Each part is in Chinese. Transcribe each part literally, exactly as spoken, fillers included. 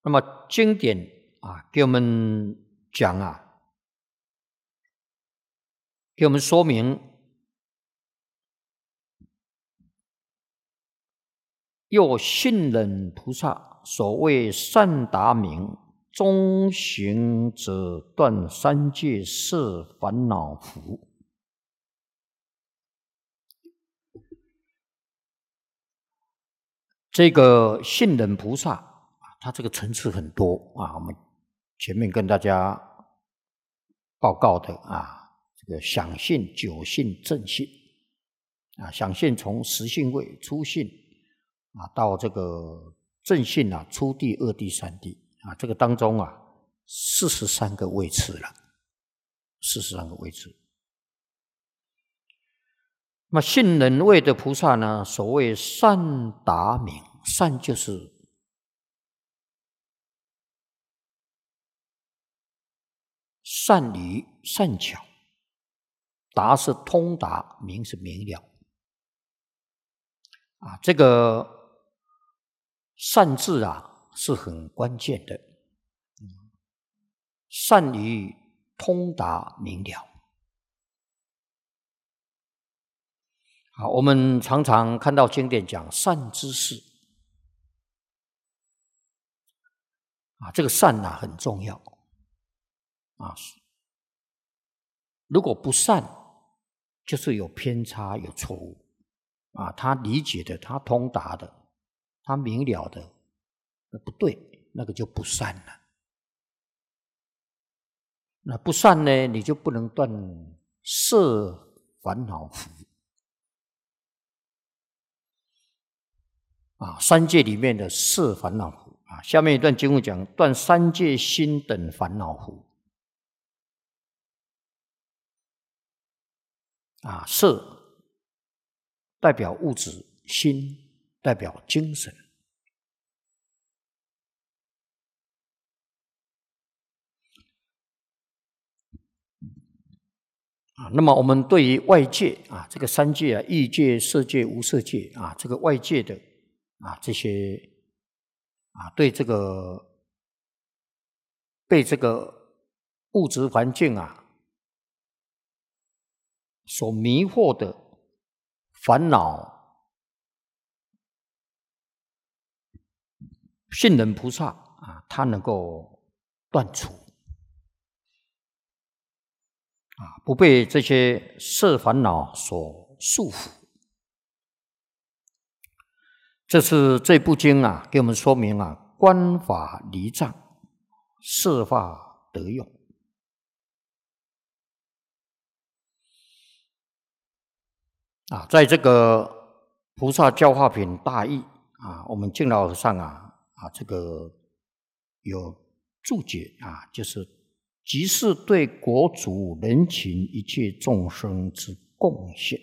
那么经典啊，给我们讲啊，给我们说明，又信忍菩萨所谓善达明，中行者断三界摄烦恼福。这个信忍菩萨，他这个层次很多啊。我们前面跟大家报告的啊，这个想信、久信、正信啊，想信从实信位、初信啊，到这个正信啊，初地、二地、三地啊，这个当中啊，四十三个位次了，四十三个位次。那么信忍位的菩萨呢，所谓善达明，善就是善于善巧，达是通达，明是明了啊。这个善字啊是很关键的，善于通达明了。好，我们常常看到经典讲善知识啊，这个善啊很重要啊。如果不善，就是有偏差、有错误啊。他理解的、他通达的、他明了的，那不对，那个就不善了。那不善呢，你就不能断摄烦恼福。啊，三界里面的摄烦恼福啊，下面一段经文讲断三界心等烦恼福啊，摄代表物质，心代表精神啊。那么我们对于外界啊，这个三界啊，欲界、色界、无色界啊，这个外界的啊，这些啊，对这个被这个物质环境啊所迷惑的烦恼，信忍菩萨啊，他能够断除啊，不被这些色烦恼所束缚。这是这部经啊，给我们说明啊，观法离障，摄法得用啊。在这个菩萨教化品大义啊，我们净老和尚啊啊，这个有注解啊，就是即是对国主人群一切众生之贡献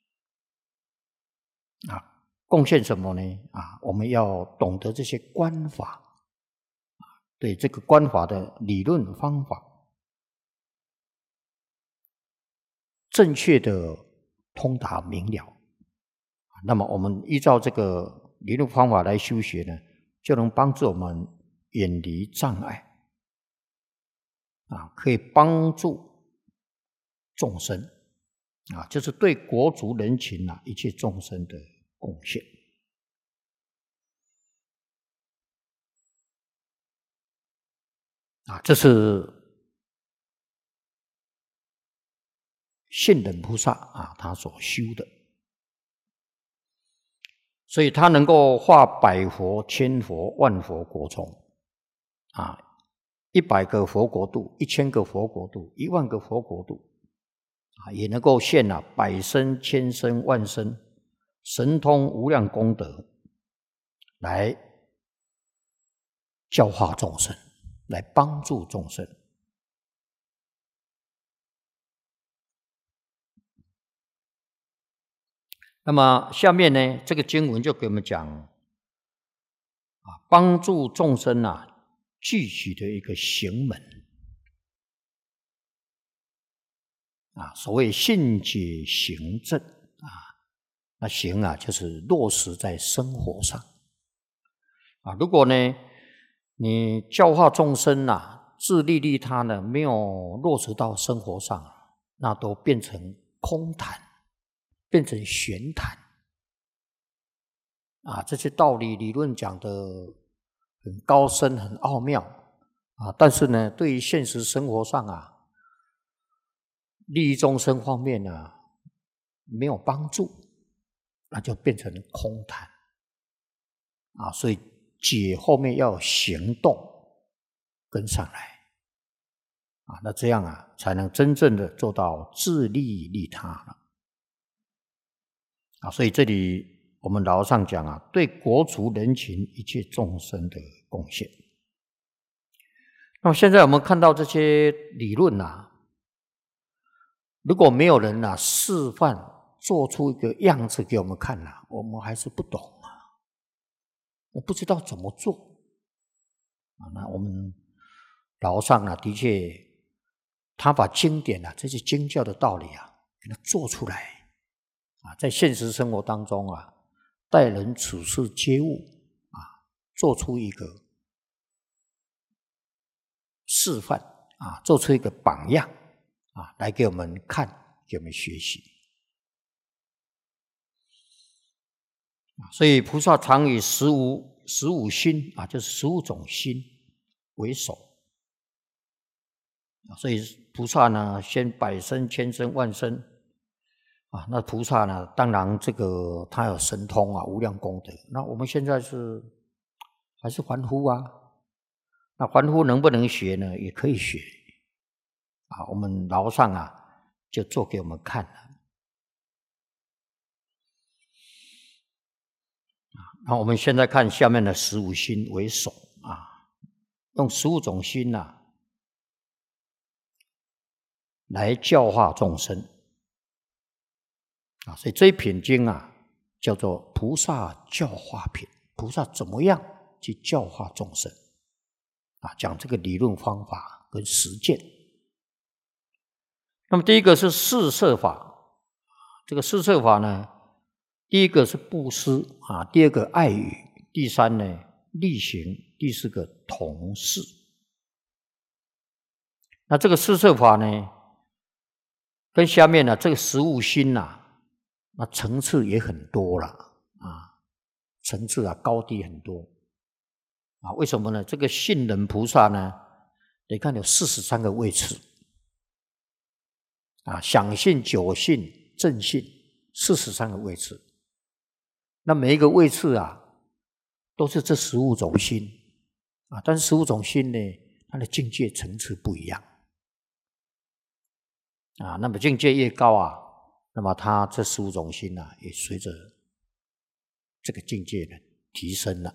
啊。贡献什么呢？啊，我们要懂得这些观法，对这个观法的理论方法，正确的通达明了。那么我们依照这个理论方法来修学呢，就能帮助我们远离障碍，啊，可以帮助众生，啊，就是对国族人群啊一切众生的贡献。啊，这是信忍菩萨啊，他所修的，所以他能够化百佛、千佛、万佛国中，啊，一百个佛国度、一千个佛国度、一万个佛国度，啊，也能够现啊百身、千身、万身，神通无量功德，来教化众生，来帮助众生。那么下面呢，这个经文就给我们讲啊，帮助众生啊具体的一个行门啊，所谓信解行证啊，那行啊就是落实在生活上啊。如果呢你教化众生啊，自利利他呢，没有落实到生活上，那都变成空谈，变成玄谈啊。这些道理理论讲得很高深很奥妙啊，但是呢，对于现实生活上啊，利益众生方面呢，没有帮助，那就变成空谈啊。所以解后面要有行动跟上来啊，那这样啊，才能真正的做到自利利他了啊。所以这里我们老和尚讲啊，对国族人群一切众生的贡献。那么现在我们看到这些理论啊，如果没有人啊示范做出一个样子给我们看啊，我们还是不懂啊，我不知道怎么做啊。那我们老和尚啊，的确他把经典啊这些经教的道理啊给它做出来啊，在现实生活当中啊，待人处事接物啊，做出一个示范啊，做出一个榜样啊，来给我们看，给我们学习。所以菩萨常以十五十五心啊，就是十五种心为首。所以菩萨呢，先百身、千身、万身啊。那菩萨呢，当然这个他有神通啊，无量功德。那我们现在是还是凡夫啊。那凡夫能不能学呢？也可以学啊。我们老和尚啊，就做给我们看了。那我们现在看下面的十五心为首啊，用十五种心啊来教化众生啊。所以这一品经啊叫做菩萨教化品，菩萨怎么样去教化众生啊，讲这个理论方法跟实践。那么第一个是四摄法，这个四摄法呢，第一个是布施啊，第二个爱语，第三呢力行，第四个同事。那这个四摄法呢，跟下面呢这个十五心啊，那层次也很多了啊，层次啊高低很多啊。为什么呢？这个信人菩萨呢，你看有四十三个位次啊，想信、久信、正信，四十三个位次。那每一个位次啊，都是这十五种心啊，但是十五种心呢，它的境界层次不一样啊。那么境界越高啊，那么它这十五种心啊，也随着这个境界的提升了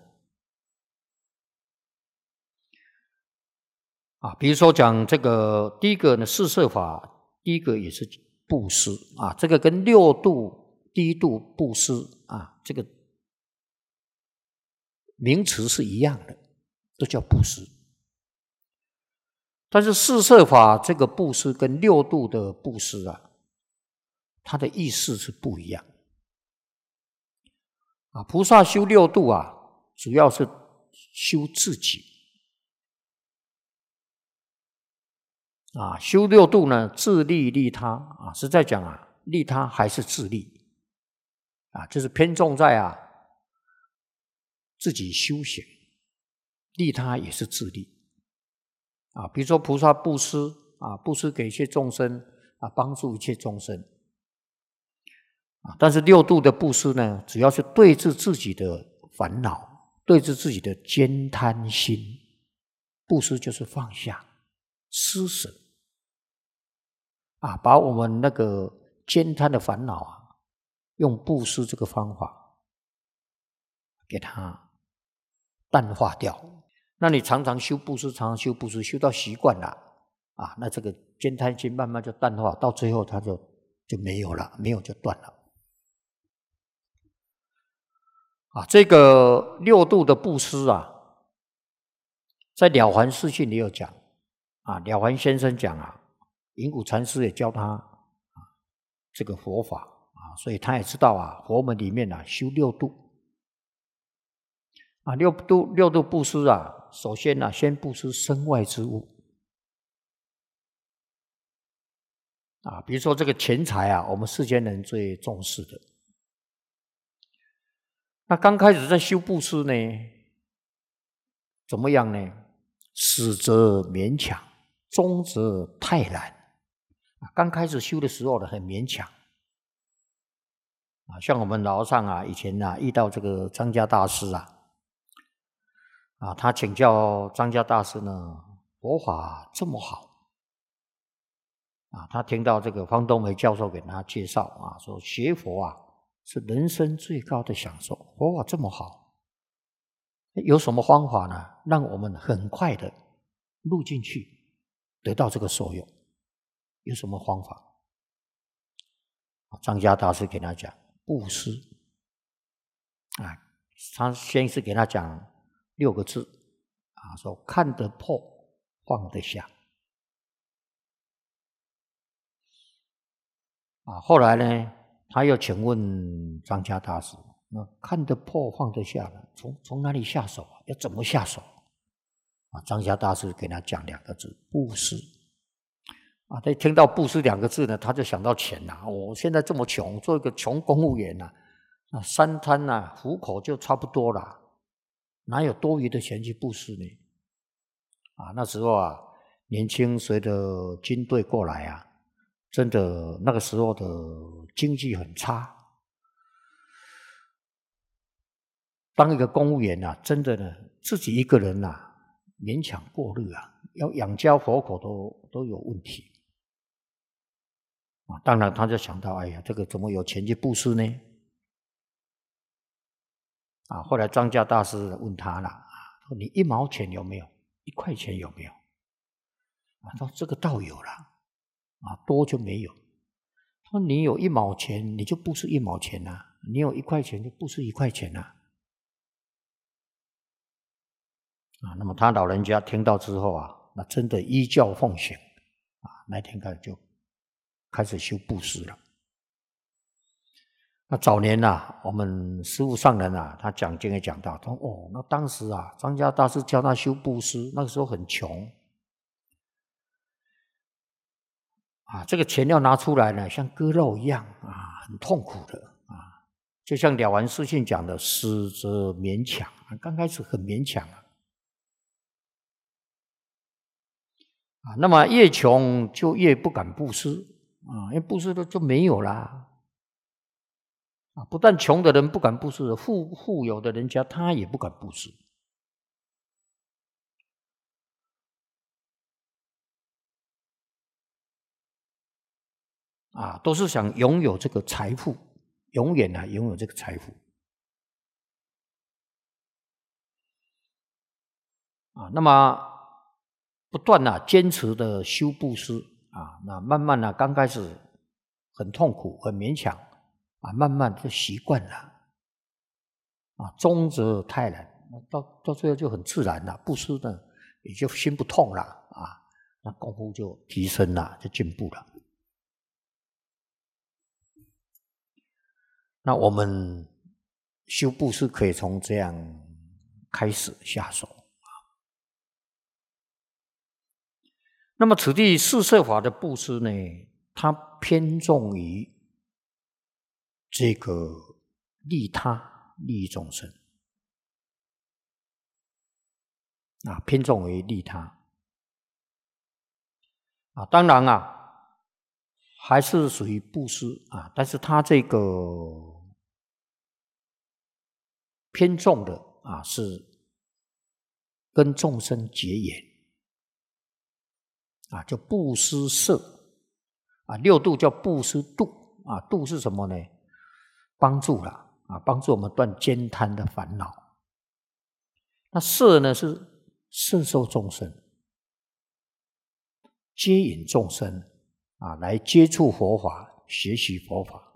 啊。比如说讲这个第一个呢，四摄法，第一个也是布施啊，这个跟六度第一度布施啊，这个名词是一样的，都叫布施。但是四摄法这个布施跟六度的布施啊，它的意思是不一样啊。菩萨修六度啊，主要是修自己啊，修六度呢，自利利他啊，是在讲啊，利他还是自利啊，就是偏重在啊自己修行，利他也是自利啊。比如说菩萨布施啊，布施给一切众生啊，帮助一切众生啊。但是六度的布施呢，主要是对治自己的烦恼，对治自己的悭贪心。布施就是放下、施舍啊，把我们那个悭贪的烦恼啊，用布施这个方法给它淡化掉。那你常常修布施，常常修布施，修到习惯了啊，那这个悭贪心慢慢就淡化，到最后它就就没有了，没有就断了啊。这个六度的布施啊，在《了凡四训》里有讲啊，了凡先生讲啊，云谷禅师也教他啊这个佛法啊，所以他也知道啊，佛门里面啊修六度啊，六度六度布施啊， 首先啊，先布施身外之物啊，比如说这个钱财啊，我们世间人最重视的。那刚开始在修布施呢，怎么样呢？始则勉强，终则泰然。刚开始修的时候呢，很勉强啊，像我们老和尚啊，以前啊遇到这个张家大师啊，啊，他请教张家大师呢，佛法这么好啊，他听到这个方东梅教授给他介绍啊，说学佛啊是人生最高的享受，佛法这么好，有什么方法呢？让我们很快的入进去，得到这个受用，有什么方法？张家大师给他讲布施啊，他先是给他讲六个字啊，说看得破，放得下啊。后来呢，他又请问张家大师，那看得破，放得下了，从从哪里下手啊？要怎么下手啊？张家大师给他讲两个字：布施啊。他听到布施两个字呢，他就想到钱呐、啊。我现在这么穷，做一个穷公务员呐、啊。那三餐呐、啊，糊口就差不多了，哪有多余的钱去布施呢？啊，那时候啊，年轻随着军队过来啊，真的那个时候的经济很差。当一个公务员啊，真的呢，自己一个人啊，勉强过日啊，要养家活口都都有问题。啊，当然他就想到，哎呀，这个怎么有钱去布施呢？啊，后来张家大师问他了，说你一毛钱有没有？一块钱有没有？啊，他说这个倒有了，啊，多就没有。他说你有一毛钱，你就布施一毛钱啊；你有一块钱，就布施一块钱啊。啊，那么他老人家听到之后啊，那真的依教奉行啊，那天开始就开始修布施了。那早年啊，我们师父上人啊，他讲经也讲到，他说哦，那当时啊，张家大师教他修布施，那个时候很穷啊，这个钱要拿出来呢，像割肉一样啊，很痛苦的啊。就像了凡四训讲的，施则勉强，刚开始很勉强啊。啊，那么越穷就越不敢布施啊，因为布施的就没有啦。啊，不但穷的人不敢布施，富富有的人家他也不敢布施。啊，都是想拥有这个财富，永远啊拥有这个财富。啊，那么不断啊坚持的修布施啊，那慢慢啊刚开始很痛苦很勉强啊，慢慢就习惯了啊，终则泰然，到到最后就很自然了，布施呢也就心不痛了啊，那功夫就提升了，就进步了。那我们修布施可以从这样开始下手。那么此地四摄法的布施呢，它偏重于这个利他、利益众生啊，偏重于利他啊。当然啊，还是属于布施啊，但是它这个偏重的啊，是跟众生结缘。啊，叫布施摄啊，六度叫布施度啊，度是什么呢？帮助了啊，帮助我们断悭贪的烦恼。那摄呢是摄受众生，接引众生啊，来接触佛法，学习佛法。